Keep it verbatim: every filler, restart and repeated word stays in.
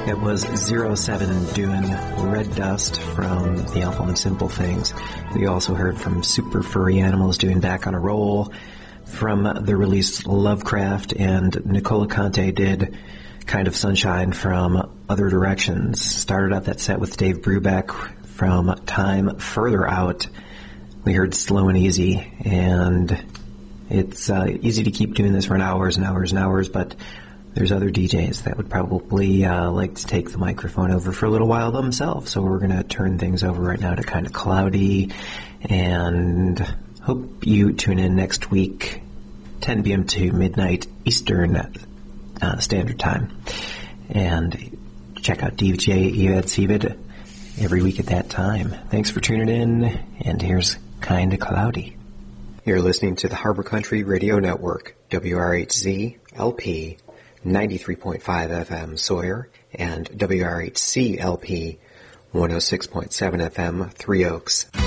It was zero seven doing Red Dust from the album Simple Things. We also heard from Super Furry Animals doing Back on a Roll from the release Lovecraft, and Nicola Conte did Kind of Sunshine from Other Directions. Started up that set with Dave Brubeck from Time Further Out. We heard Slow and Easy, and it's uh, easy to keep doing this for hours and hours and hours, but there's other D Js that would probably uh, like to take the microphone over for a little while themselves. So we're going to turn things over right now to Kind of Cloudy, and hope you tune in next week, ten p.m. to midnight Eastern uh, Standard Time. And check out D J Evad Sevid every week at that time. Thanks for tuning in, and here's Kind of Cloudy. You're listening to the Harbor Country Radio Network, W R H Z L P ninety-three point five F M Sawyer, and W R H C L P one oh six point seven F M Three Oaks.